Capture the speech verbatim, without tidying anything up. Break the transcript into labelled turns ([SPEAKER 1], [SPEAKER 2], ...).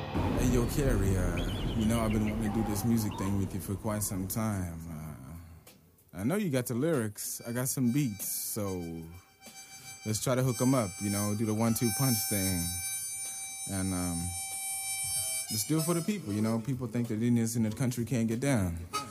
[SPEAKER 1] Hey, yo, Carrie, uh, you know I've been wanting to do this music thing with you for quite some time. Uh, I know you got the lyrics. I got some beats, so let's try to hook them up, you know, do the one two punch thing. And um, let's do it for the people, you know. People think that Indians in the country can't get down.